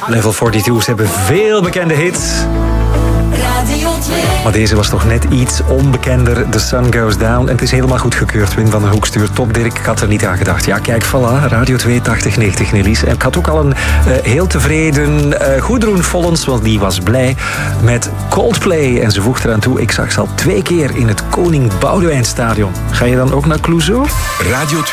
Level 42's hebben veel bekende hits. Maar deze was toch net iets onbekender. The Sun Goes Down. En het is helemaal goedgekeurd. Wim van den Hoek stuurt top. Dirk, ik had er niet aan gedacht. Ja, kijk, voilà. Radio 2 8090 Nelly's. En ik had ook al een heel tevreden Gudrun Follens, want die was blij met Coldplay. En ze voegt eraan toe, ik zag ze al 2 keer in het Koning Boudewijnstadion. Ga je dan ook naar Clouseau? Radio 2.